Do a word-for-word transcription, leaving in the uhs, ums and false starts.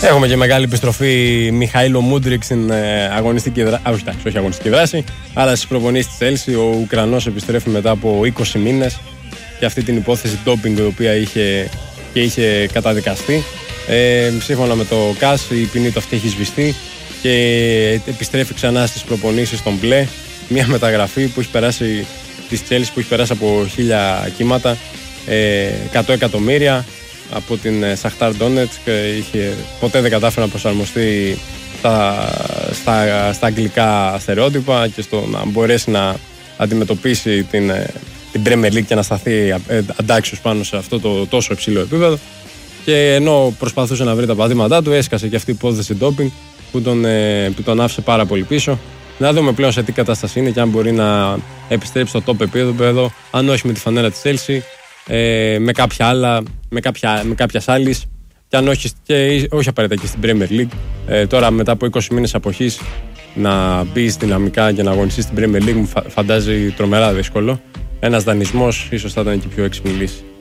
Έχουμε και μεγάλη επιστροφή Μιχαήλο Μούντρικ στην ε, αγωνιστική δράση. Όχι, όχι αγωνιστική δράση, αλλά στις προπονήσεις της Chelsea. Ο Ουκρανός επιστρέφει μετά από είκοσι μήνες και αυτή την υπόθεση ντόπινγκ η οποία είχε, και είχε καταδικαστεί. Ε, σύμφωνα με το ΚΑΣ, η ποινή του αυτή έχει σβηστεί και επιστρέφει ξανά στις προπονήσεις στον μπλε. Μια μεταγραφή που έχει περάσει της Chelsea που έχει περάσει από χίλια κύματα, ε, εκατό εκατομμύρια από την Σαχτάρ Ντόνετσκ, είχε ποτέ δεν κατάφερε να προσαρμοστεί στα, στα, στα αγγλικά στερεότυπα και στο να μπορέσει να αντιμετωπίσει την, την Premier League και να σταθεί αντάξιος πάνω σε αυτό το τόσο υψηλό επίπεδο. Και ενώ προσπαθούσε να βρει τα πατήματά του, έσκασε και αυτή η υπόθεση ντόπινγκ που τον, που τον άφησε πάρα πολύ πίσω. Να δούμε πλέον σε τι κατάσταση είναι και αν μπορεί να επιστρέψει στο top επίπεδο, αν όχι με τη φανέλα της Chelsea, ε, με κάποια άλλα, με, κάποια, με κάποιας άλλης, και αν όχι, και όχι απαραίτητα και στην Premier League. Ε, τώρα μετά από είκοσι μήνες αποχής να μπει δυναμικά και να αγωνιστεί στην Premier League μου φαντάζει τρομερά δύσκολο. Ένας δανεισμός ίσως θα ήταν και πιο έξυπνη λύση.